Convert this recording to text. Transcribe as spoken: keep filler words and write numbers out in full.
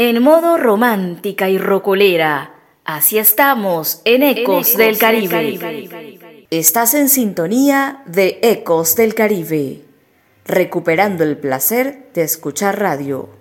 En modo romántica y rocolera, así estamos en Ecos del Caribe. Estás en sintonía de Ecos del Caribe, recuperando el placer de escuchar radio.